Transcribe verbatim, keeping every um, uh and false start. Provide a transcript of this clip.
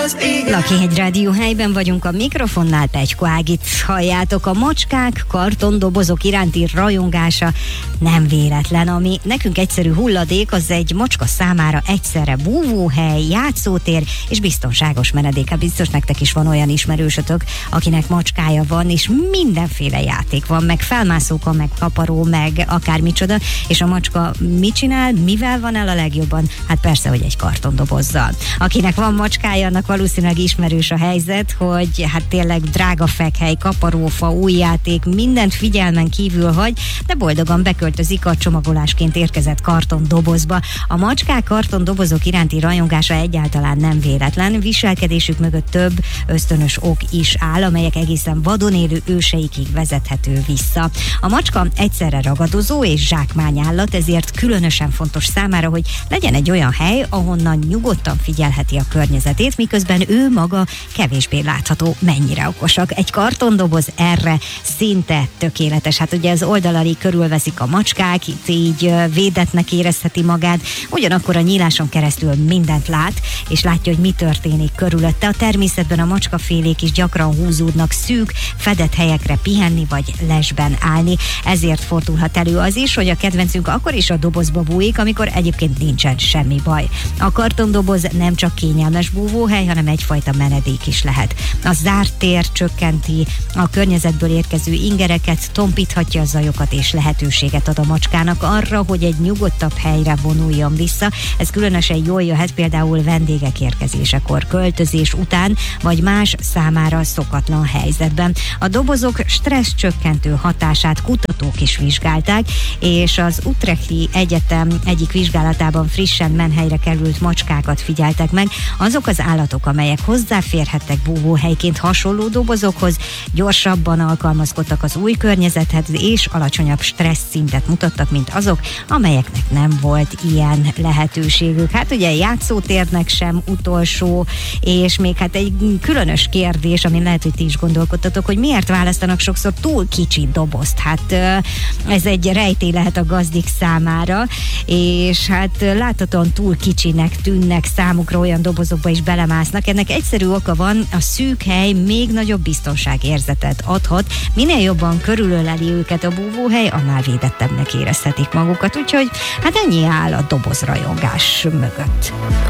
Lakhelyhely Rádió helyben vagyunk, a mikrofonnál Pecsko Ágit halljátok. A macskák kartondobozok iránti rajongása nem véletlen, ami nekünk egyszerű hulladék, az egy macska számára egyszerre búvóhely, játszótér és biztonságos menedék. Hát biztos nektek is van olyan ismerősötök, akinek macskája van, és mindenféle játék van, meg felmászóka, meg kaparó, meg akármicsoda, és a macska mit csinál, mivel van el a legjobban? Hát persze, hogy egy kartondobozzal. Akinek van macskája, annak valószínűleg ismerős a helyzet, hogy hát tényleg drága fekhely, kaparófa, új játék, mindent figyelmen kívül hagy, de boldogan beköltözik a csomagolásként érkezett kartondobozba. A macskák kartondobozok iránti rajongása egyáltalán nem véletlen, viselkedésük mögött több ösztönös ok is áll, amelyek egészen vadon élő őseikig vezethető vissza. A macska egyszerre ragadozó és zsákmányállat, ezért különösen fontos számára, hogy legyen egy olyan hely, ahonnan nyugodtan figyelheti a környezetét, miközben ő maga kevésbé látható, mennyire okosak. Egy kartondoboz erre szinte tökéletes. Hát ugye az oldalai körülveszik a macskák, itt így védettnek érezheti magát, ugyanakkor a nyíláson keresztül mindent lát, és látja, hogy mi történik körülötte. A természetben a macskafélék is gyakran húzódnak szűk, fedett helyekre pihenni vagy lesben állni. Ezért fordulhat elő az is, hogy a kedvencünk akkor is a dobozba bújik, amikor egyébként nincsen semmi baj. A kartondoboz nem csak kényelmes búvóhely, hanem egyfajta menedék is lehet. A zárt tér csökkenti a környezetből érkező ingereket, tompíthatja a zajokat és lehetőséget ad a macskának arra, hogy egy nyugodtabb helyre vonuljon vissza. Ez különösen jól jöhet például vendégek érkezésekor, költözés után, vagy más számára szokatlan helyzetben. A dobozok stressz csökkentő hatását kutatók is vizsgálták, és az Utrechti Egyetem egyik vizsgálatában frissen menhelyre került macskákat figyeltek meg. Azok az állatok, amelyek hozzáférhettek búvóhelyként hasonló dobozokhoz, gyorsabban alkalmazkodtak az új környezethez, és alacsonyabb stressz szintet mutattak, mint azok, amelyeknek nem volt ilyen lehetőségük. Hát ugye játszótérnek sem utolsó, és még hát egy különös kérdés, amin lehet, hogy ti is gondolkodtatok, hogy miért választanak sokszor túl kicsi dobozt. Hát ez egy rejtély lehet a gazdik számára, és hát láthatóan túl kicsinek tűnnek számukra, olyan dobozokba is belemásznak. Ennek egyszerű oka van, a szűk hely még nagyobb biztonságérzetet adhat. Minél jobban körülöleli őket a búvóhely, annál védettebbnek érezhetik magukat. Úgyhogy hát ennyi áll a dobozrajongás mögött.